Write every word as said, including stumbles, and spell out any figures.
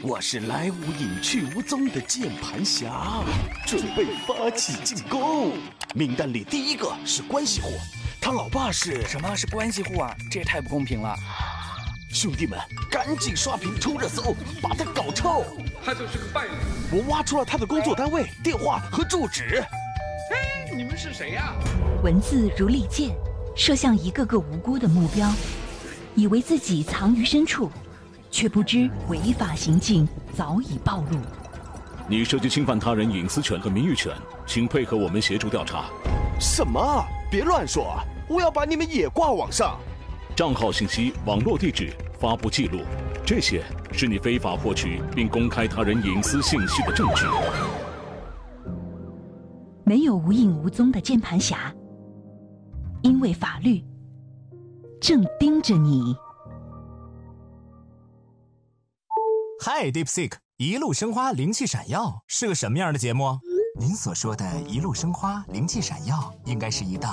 我是来无影去无踪的键盘侠，准备发起进攻。名单里第一个是关系户，他老爸是…… 什么是关系户啊？这也太不公平了！ 兄弟们，赶紧刷屏冲热搜，把他搞臭！ 他就是个败类。 我挖出了他的工作单位、电话和住址。 嘿，你们是谁呀？ 文字如利剑，射向一个个无辜的目标，以为自己藏于深处，却不知违法行径早已暴露。 你涉及侵犯他人隐私权和名誉权，请配合我们协助调查。 什么？别乱说！我要把你们也挂网上。 账号信息、网络地址、发布记录，这些是你非法获取并公开他人隐私信息的证据。 没有无影无踪的键盘侠，因为法律正盯着你。 嗨 ，DeepSeek， 一路生花，灵气闪耀是个什么样的节目？ 您所说的一路生花，灵气闪耀，应该是一档